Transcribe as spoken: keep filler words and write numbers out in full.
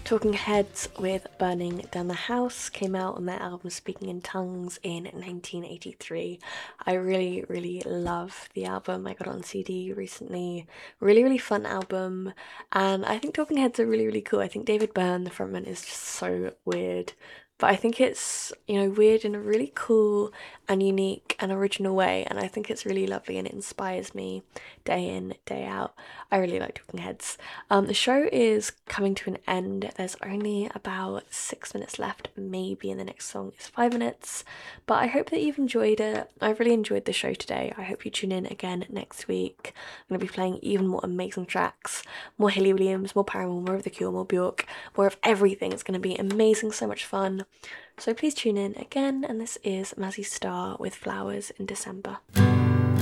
Talking Heads with Burning Down the House came out on their album Speaking in Tongues in nineteen eighty-three. I really, really love the album. I got it on C D recently. Really, really fun album. And I think Talking Heads are really, really cool. I think David Byrne, the frontman, is just so weird. But I think it's, you know, weird in a really cool and unique and original way. And I think it's really lovely and it inspires me day in, day out. I really like Talking Heads. Um, the show is coming to an end. There's only about six minutes left, maybe, and the next song is five minutes. But I hope that you've enjoyed it. I've really enjoyed the show today. I hope you tune in again next week. I'm going to be playing even more amazing tracks, more Hayley Williams, more Paramore, more of The Cure, more Bjork, more of everything. It's going to be amazing, so much fun. So please tune in again, and this is Mazzy Star with Flowers in December.